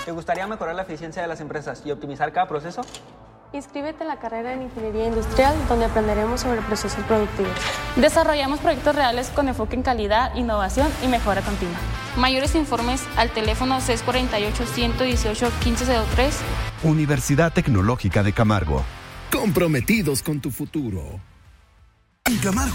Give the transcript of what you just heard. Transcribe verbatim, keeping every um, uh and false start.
¿Te gustaría mejorar la eficiencia de las empresas y optimizar cada proceso? Inscríbete en la carrera en Ingeniería Industrial, donde aprenderemos sobre procesos productivos. Desarrollamos proyectos reales con enfoque en calidad, innovación y mejora continua. Mayores informes al teléfono seis cuatro ocho, uno uno ocho, uno cinco cero tres. Universidad Tecnológica de Camargo. Comprometidos con tu futuro. En Camargo